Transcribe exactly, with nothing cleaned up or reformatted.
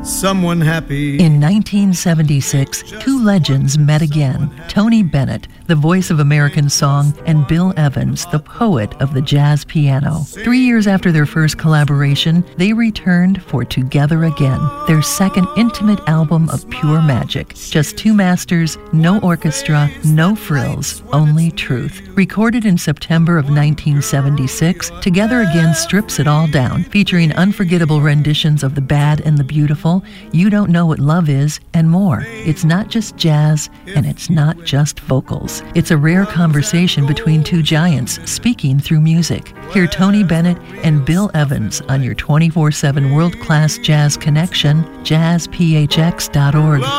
someone happy. In nineteen seventy-six, two legends met again. Tony Bennett, the voice of American song, and Bill Evans, the poet of the jazz piano. Three years after their first collaboration, they returned for Together Again, their second intimate album of pure magic. Just two masters, no orchestra, no frills, only truth. Recorded in September of nineteen seventy-six, Together Again strips it all down, featuring unforgettable renditions of The Bad and the Beautiful, You Don't Know What Love Is, and more. It's not just jazz, and it's not just vocals. It's a rare conversation between two giants speaking through music. Hear Tony Bennett and Bill Evans on your twenty-four seven world-class jazz connection, jazz p h x dot org.